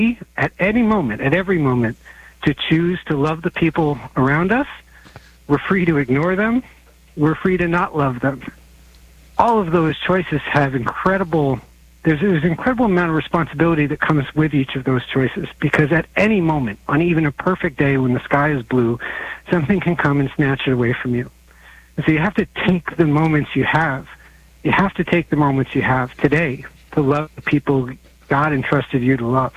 at any moment, at every moment, to choose to love the people around us. We're free to ignore them. We're free to not love them. All of those choices have there's an incredible amount of responsibility that comes with each of those choices, because at any moment, on even a perfect day when the sky is blue, something can come and snatch it away from you. And so you have to take the moments you have. You have to take the moments you have today to love the people God entrusted you to love.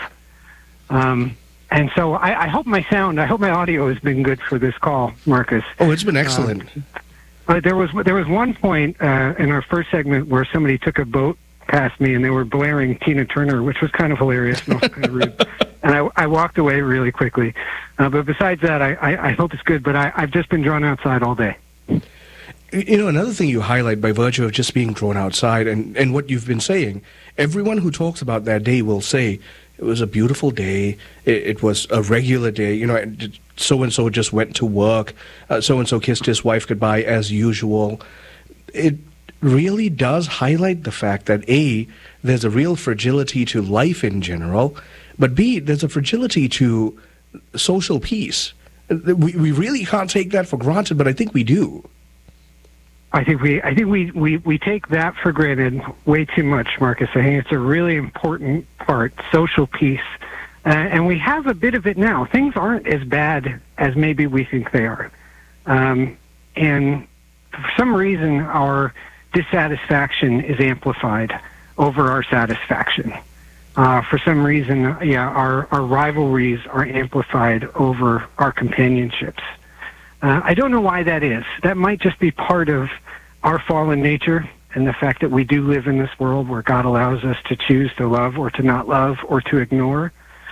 And so I hope my audio has been good for this call, Marcus. Oh, it's been excellent. There was one point in our first segment where somebody took a boat past me and they were blaring Tina Turner, which was kind of hilarious and also kind of rude. And I walked away really quickly. But besides that, I hope it's good. But I've just been drawn outside all day. You know, another thing you highlight by virtue of just being drawn outside and what you've been saying, everyone who talks about that day will say, it was a beautiful day, it was a regular day, you know, so-and-so just went to work, so-and-so kissed his wife goodbye as usual. It really does highlight the fact that A, there's a real fragility to life in general, but B, there's a fragility to social peace. We really can't take that for granted, but I think we do. I think we take that for granted way too much, Marcus. I think it's a really important part, social peace. And we have a bit of it now. Things aren't as bad as maybe we think they are. And for some reason, our dissatisfaction is amplified over our satisfaction. For some reason, our rivalries are amplified over our companionships. I don't know why that is. That might just be part of our fallen nature and the fact that we do live in this world where God allows us to choose to love or to not love or to ignore.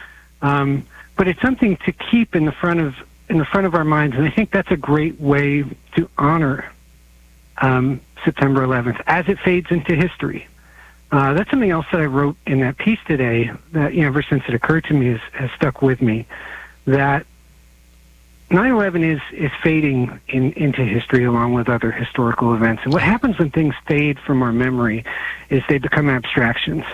But it's something to keep in the front of our minds, and I think that's a great way to honor September 11th as it fades into history. That's something else that I wrote in that piece today that, you know, ever since it occurred to me has stuck with me, that 9/11 is fading into history along with other historical events. And what happens when things fade from our memory is they become abstractions.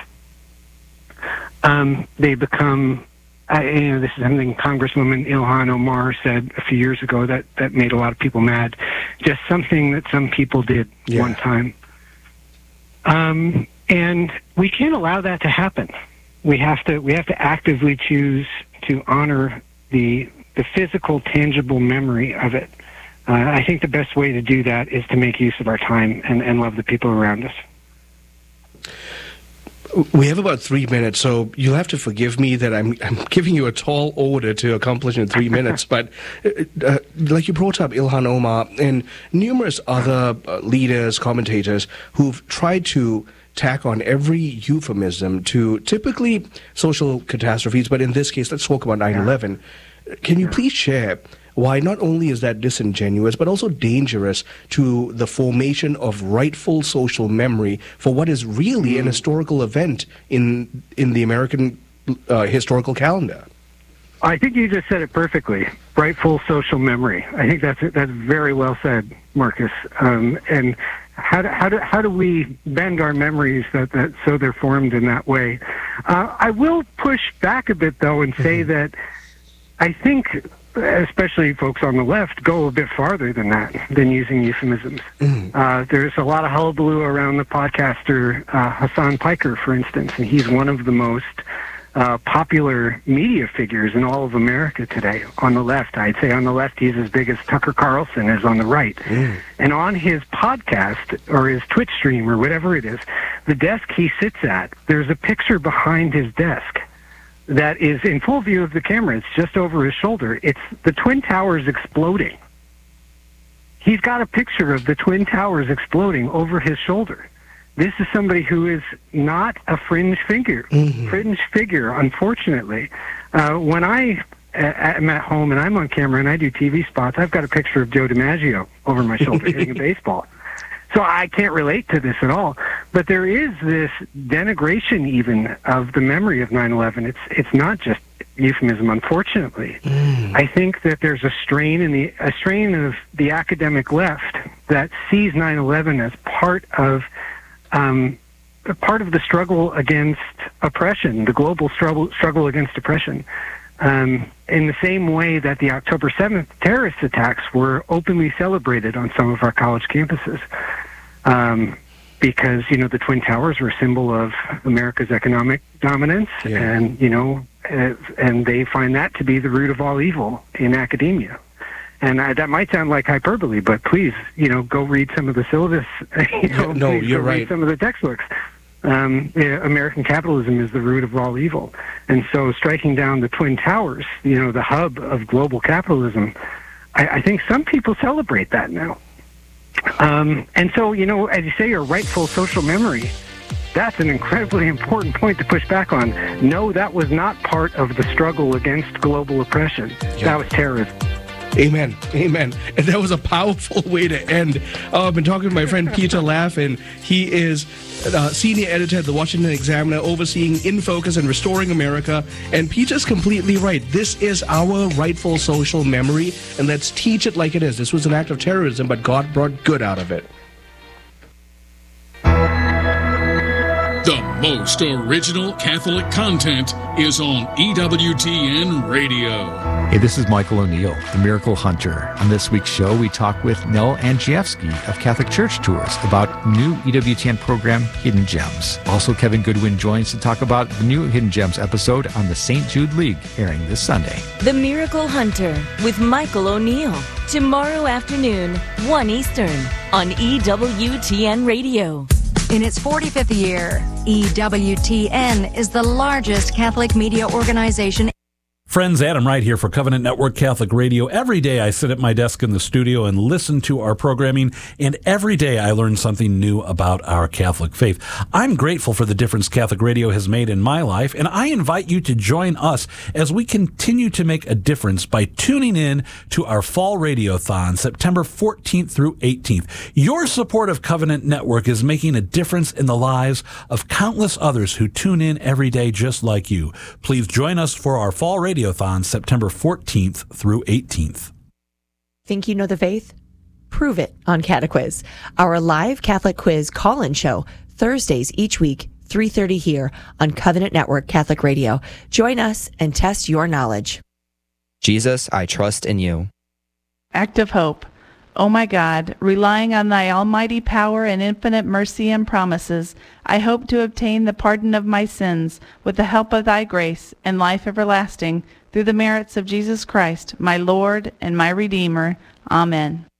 They become, this is something Congresswoman Ilhan Omar said a few years ago that made a lot of people mad. Just something that some people did one time. And we can't allow that to happen. We have to actively choose to honor the physical, tangible memory of it. I think the best way to do that is to make use of our time and love the people around us. We have about 3 minutes, so you'll have to forgive me that I'm giving you a tall order to accomplish in 3 minutes. But like you brought up Ilhan Omar and numerous other leaders, commentators who've tried to tack on every euphemism to typically social catastrophes, but in this case, let's talk about 9/11. Can you please share why not only is that disingenuous, but also dangerous to the formation of rightful social memory for what is really an historical event in the American historical calendar? I think you just said it perfectly. Rightful social memory. I think that's very well said, Marcus. And how do we bend our memories that so they're formed in that way? I will push back a bit though and say that I think, especially folks on the left, go a bit farther than that, than using euphemisms. There's a lot of hullabaloo around the podcaster Hassan Piker, for instance, and he's one of the most popular media figures in all of America today on the left. I'd say on the left he's as big as Tucker Carlson is on the right. And on his podcast or his Twitch stream or whatever it is, the desk he sits at, there's a picture behind his desk that is in full view of the camera. It's just over his shoulder. It's the Twin Towers exploding. He's got a picture of the Twin Towers exploding over his shoulder. This is somebody who is not a fringe figure, unfortunately. When I am at home and I'm on camera and I do TV spots, I've got a picture of Joe DiMaggio over my shoulder hitting a baseball. So I can't relate to this at all. But there is this denigration even of the memory of 9/11. It's not just euphemism, unfortunately. I think that there's a strain of the academic left that sees 9/11 as part of part of the struggle against oppression, the global struggle against oppression. In the same way that the October 7th terrorist attacks were openly celebrated on some of our college campuses. Because, the Twin Towers were a symbol of America's economic dominance, and, and they find that to be the root of all evil in academia. And that might sound like hyperbole, but please, go read some of the syllabus. You're right. Read some of the textbooks. American capitalism is the root of all evil. And so striking down the Twin Towers, the hub of global capitalism, I think some people celebrate that now. And so, as you say, your rightful social memory, that's an incredibly important point to push back on. No, that was not part of the struggle against global oppression. Yeah. That was terrorism. Amen. Amen. And that was a powerful way to end. I've been talking to my friend Peter Laffin. He is senior editor at the Washington Examiner, overseeing In Focus and Restoring America. And Peter's completely right. This is our rightful social memory, and let's teach it like it is. This was an act of terrorism, but God brought good out of it. The most original Catholic content is on EWTN Radio. Hey, this is Michael O'Neill, the Miracle Hunter. On this week's show, we talk with Nell Andrzejewski of Catholic Church Tours about new EWTN program, Hidden Gems. Also, Kevin Goodwin joins to talk about the new Hidden Gems episode on the St. Jude League, airing this Sunday. The Miracle Hunter with Michael O'Neill. Tomorrow afternoon, 1 Eastern, on EWTN Radio. In its 45th year, EWTN is the largest Catholic media organization. Friends, Adam Wright here for Covenant Network Catholic Radio. Every day I sit at my desk in the studio and listen to our programming, and every day I learn something new about our Catholic faith. I'm grateful for the difference Catholic Radio has made in my life, and I invite you to join us as we continue to make a difference by tuning in to our Fall Radiothon, September 14th through 18th. Your support of Covenant Network is making a difference in the lives of countless others who tune in every day just like you. Please join us for our Fall Radiothon, September 14th through 18th. Think you know the faith? Prove it on CataQuiz, our live Catholic quiz call-in show, Thursdays each week, 3:30 here on Covenant Network Catholic Radio. Join us and test your knowledge. Jesus, I trust in you. Act of hope. O my God, relying on thy almighty power and infinite mercy and promises, I hope to obtain the pardon of my sins with the help of thy grace and life everlasting through the merits of Jesus Christ, my Lord and my Redeemer. Amen.